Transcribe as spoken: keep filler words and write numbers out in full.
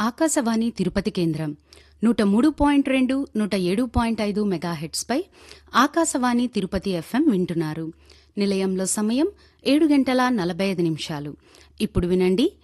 ఆకాశవాణి తిరుపతి కేంద్రం నూట మూడు పాయింట్ రెండు నూట ఏడు పాయింట్ ఐదు మెగాహెట్స్పై ఆకాశవాణి తిరుపతి ఎఫ్ఎం వింటున్నారు. నిలయంలో సమయం ఏడు గంటల నలభై ఐదు నిమిషాలు. ఇప్పుడు వినండి